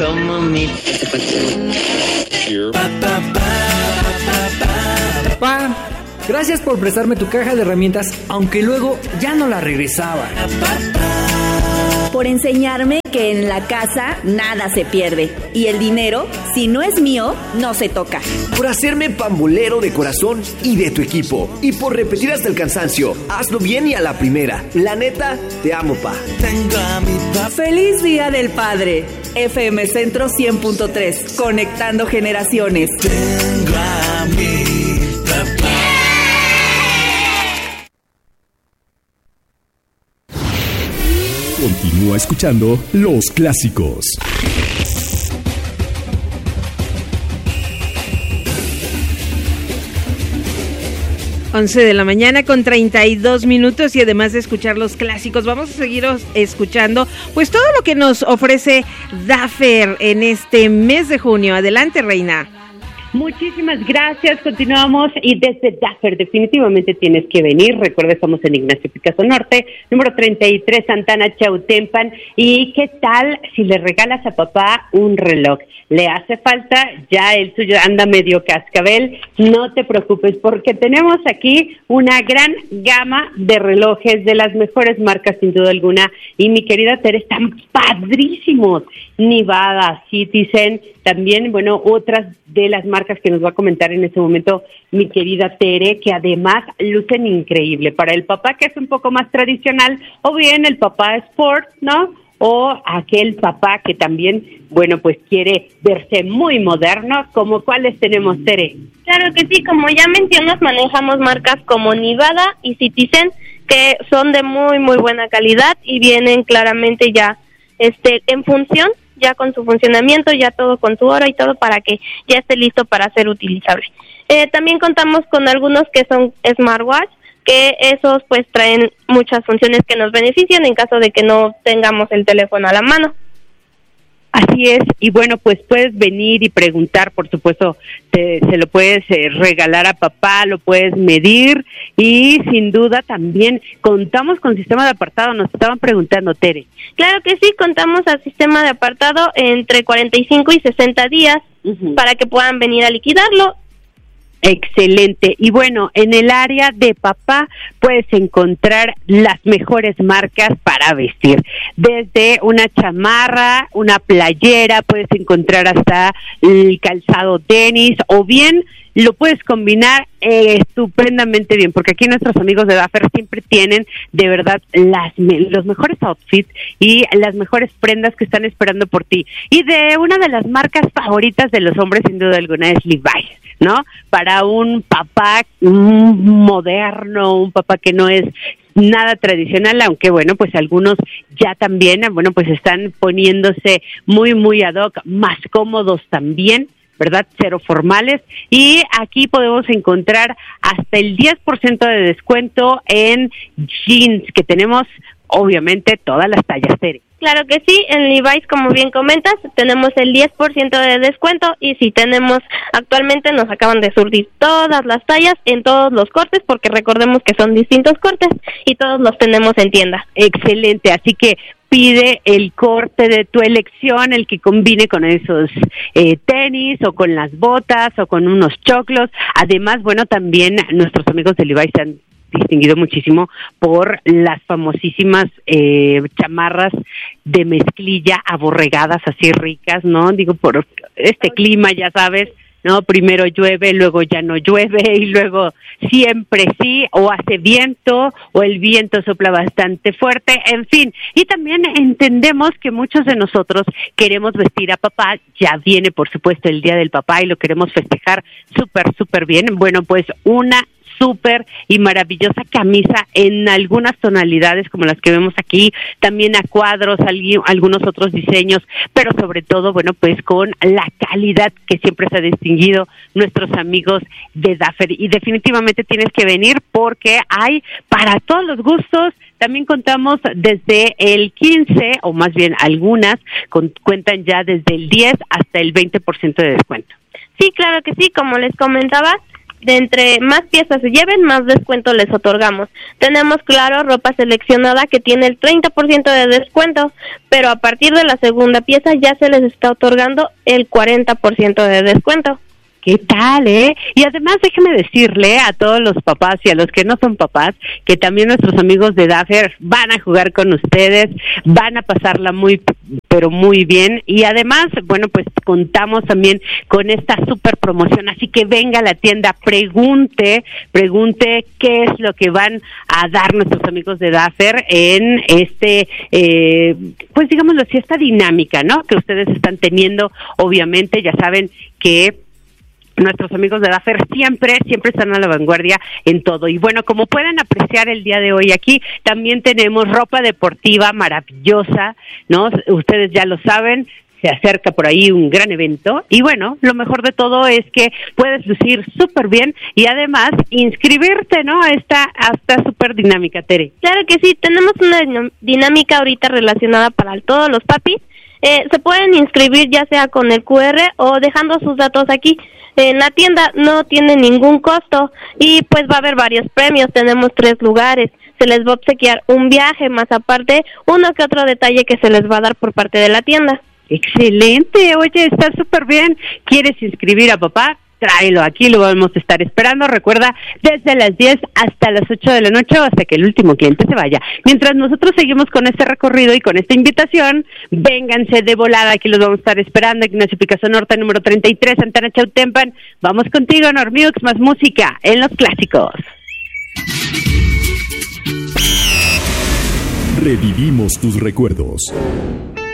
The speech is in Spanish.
Pa, gracias por prestarme tu caja de herramientas, aunque luego ya no la regresaba. Por enseñarme que en la casa nada se pierde y el dinero, si no es mío, no se toca. Por hacerme pambolero de corazón y de tu equipo. Y por repetir hasta el cansancio, hazlo bien y a la primera. La neta, te amo, pa. ¡Feliz Día del Padre! FM Centro 100.3, conectando generaciones. Tengo a mi papá. Continúa escuchando Los Clásicos. Once de la mañana con 32 minutos y además de escuchar los clásicos, vamos a seguir escuchando pues todo lo que nos ofrece Daffer en este mes de junio. Adelante, Reina. Muchísimas gracias, continuamos y desde Daffer definitivamente tienes que venir. Recuerda, estamos en Ignacio Picasso Norte, número 33, Santana Chautempan. ¿Y qué tal si le regalas a papá un reloj? ¿Le hace falta? Ya el suyo anda medio cascabel, no te preocupes porque tenemos aquí una gran gama de relojes de las mejores marcas sin duda alguna. Y mi querida Tere, están padrísimos. Nevada, Citizen, también, bueno, otras de las marcas que nos va a comentar en este momento mi querida Tere, que además lucen increíble. Para el papá que es un poco más tradicional, o bien el papá sport, ¿no? O aquel papá que también, bueno, pues quiere verse muy moderno, como cuáles tenemos, Tere. Claro que sí, como ya mencionas, manejamos marcas como Nevada y Citizen, que son de muy, muy buena calidad y vienen claramente ya en función, ya con su funcionamiento, ya todo con su hora y todo para que ya esté listo para ser utilizable. También contamos con algunos que son smartwatch, que esos pues traen muchas funciones que nos benefician en caso de que no tengamos el teléfono a la mano. Así es, y bueno, pues puedes venir y preguntar, por supuesto, se lo puedes regalar a papá, lo puedes medir y sin duda también contamos con sistema de apartado, nos estaban preguntando, Tere. Claro que sí, contamos al sistema de apartado entre 45 y 60 días para que puedan venir a liquidarlo. Excelente. Y bueno, en el área de papá puedes encontrar las mejores marcas para vestir. Desde una chamarra, una playera, puedes encontrar hasta el calzado tenis o bien lo puedes combinar estupendamente bien, porque aquí nuestros amigos de Daffer siempre tienen de verdad los mejores outfits y las mejores prendas que están esperando por ti. Y de una de las marcas favoritas de los hombres, sin duda alguna, es Levi's, ¿no? Para un papá moderno, un papá que no es nada tradicional, aunque bueno, pues algunos ya también, bueno, pues están poniéndose muy, muy ad hoc, más cómodos también, ¿verdad? Cero formales. Y aquí podemos encontrar hasta el 10% de descuento en jeans, que tenemos obviamente todas las tallas, Tere. Claro que sí, en Levi's, como bien comentas, tenemos el 10% de descuento y si tenemos, actualmente nos acaban de surtir todas las tallas en todos los cortes, porque recordemos que son distintos cortes y todos los tenemos en tienda. Excelente, así que pide el corte de tu elección, el que combine con esos tenis o con las botas o con unos choclos. Además, bueno, también nuestros amigos de Levi's se han distinguido muchísimo por las famosísimas chamarras de mezclilla aborregadas, así ricas, ¿no? Digo, por este clima, ya sabes, ¿no? Primero llueve, luego ya no llueve y luego siempre sí, o hace viento, o el viento sopla bastante fuerte, en fin. Y también entendemos que muchos de nosotros queremos vestir a papá, ya viene por supuesto el Día del Papá y lo queremos festejar súper, súper bien. Bueno, pues una súper y maravillosa camisa en algunas tonalidades como las que vemos aquí, también a cuadros, algunos otros diseños, pero sobre todo, bueno, pues con la calidad que siempre se ha distinguido nuestros amigos de Daffer. Y definitivamente tienes que venir porque hay para todos los gustos. También contamos desde el 15, o más bien algunas, cuentan ya desde el 10 hasta el 20% de descuento. Sí, claro que sí, como les comentaba, de entre más piezas se lleven, más descuento les otorgamos. Tenemos, claro, ropa seleccionada que tiene el 30% de descuento, pero a partir de la segunda pieza ya se les está otorgando el 40% de descuento. ¿Qué tal, Y además déjeme decirle a todos los papás y a los que no son papás que también nuestros amigos de Daffer van a jugar con ustedes, van a pasarla pero muy bien, y además, bueno, pues contamos también con esta super promoción, así que venga a la tienda, pregunte qué es lo que van a dar nuestros amigos de Daffer en pues digámoslo así, esta dinámica, ¿no?, que ustedes están teniendo. Obviamente ya saben que nuestros amigos de Daffer siempre están a la vanguardia en todo. Y bueno, como pueden apreciar el día de hoy aquí, también tenemos ropa deportiva maravillosa, ¿no? Ustedes ya lo saben, se acerca por ahí un gran evento. Y bueno, lo mejor de todo es que puedes lucir súper bien y además inscribirte, ¿no?, a esta súper dinámica, Tere. Claro que sí, tenemos una dinámica ahorita relacionada para todos los papis. Se pueden inscribir ya sea con el QR o dejando sus datos aquí. En la tienda no tiene ningún costo y pues va a haber varios premios. Tenemos 3 lugares. Se les va a obsequiar un viaje, más aparte uno que otro detalle que se les va a dar por parte de la tienda. Excelente, oye, está súper bien. ¿Quieres inscribir a papá? Tráelo, aquí lo vamos a estar esperando. Recuerda, desde las 10 hasta las 8 de la noche, hasta que el último cliente se vaya. Mientras nosotros seguimos con este recorrido y con esta invitación, vénganse de volada, aquí los vamos a estar esperando. Ignacio Picasso Norte, número 33, Santana Chautempan. Vamos contigo, Normiux, más música en los clásicos. Revivimos tus recuerdos.